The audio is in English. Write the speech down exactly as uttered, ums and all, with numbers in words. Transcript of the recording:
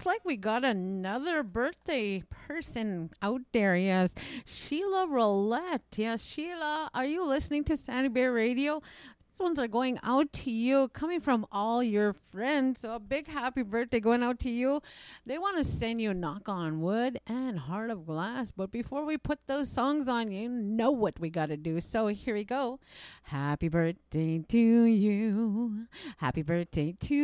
looks like we got another birthday person out there. Yes, Sheila Roulette. Yes, Sheila, are you listening to Sandy Bear Radio? These ones are going out to you, coming from all your friends. So a big happy birthday going out to you. They want to send you Knock on Wood and Heart of Glass. But before we put those songs on, you know what we got to do. So here we go. Happy birthday to you. Happy birthday to